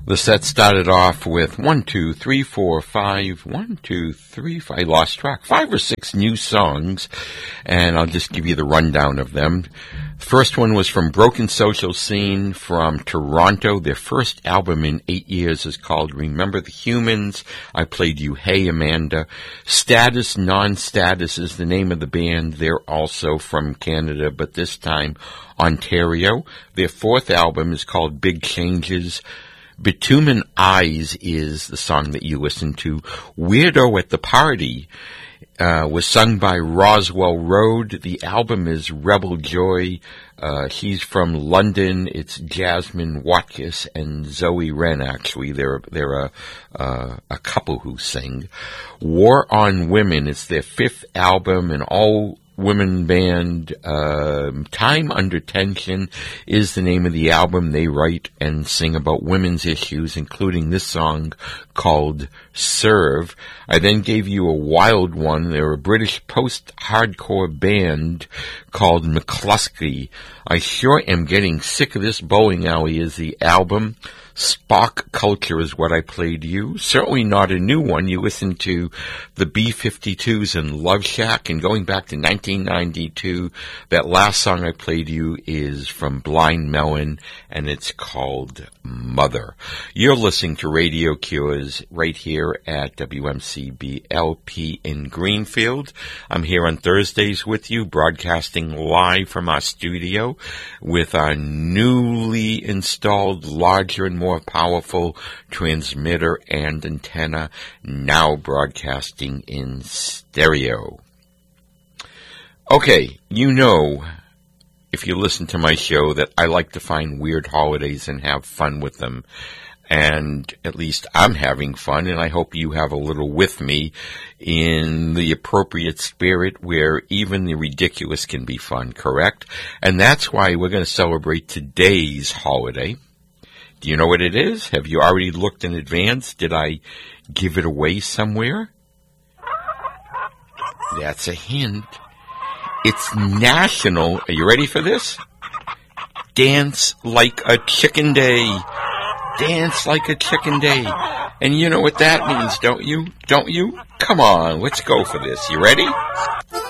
The set started off with 1, 2, 3, 4, 5, 1, 2, 3, 5, I lost track, 5 or 6 new songs, and I'll just give you the rundown of them. First one was from Broken Social Scene from Toronto. Their first album in 8 years is called Remember the Humans. I played you Hey Amanda. Status Non-Status is the name of the band. They're also from Canada, but this time Ontario. Their fourth album is called Big Changes. Bitumen Eyes is the song that you listen to. Weirdo at the Party was sung by Roswell Road. The album is Rebel Joy. He's from London. It's Jasmine Watkins and Zoe Wren, actually. They're a couple who sing. War on Women is their fifth album, an all-women band. Time Under Tension is the name of the album. They write and sing about women's issues, including this song called Serve. I then gave you a wild one. They're a British post-hardcore band called McCluskey. I sure am getting sick of this. Bowling Alley is the album. Spock Culture is what I played you. Certainly not a new one. You listened to the B-52s and Love Shack, and going back to 1992, that last song I played you is from Blind Melon, and it's called Mother. You're listening to Radio Cures right here at WMCB-LP in Greenfield. I'm here on Thursdays with you, broadcasting live from our studio with our newly installed, larger and more powerful transmitter and antenna, now broadcasting in stereo. Okay, you know, if you listen to my show, that I like to find weird holidays and have fun with them. And at least I'm having fun, and I hope you have a little with me in the appropriate spirit where even the ridiculous can be fun, correct? And that's why we're going to celebrate today's holiday. Do you know what it is? Have you already looked in advance? Did I give it away somewhere? That's a hint. It's National, are you ready for this? Dance Like a Chicken Day. Dance Like a Chicken Day. And you know what that means, don't you? Don't you? Come on, let's go for this. You ready?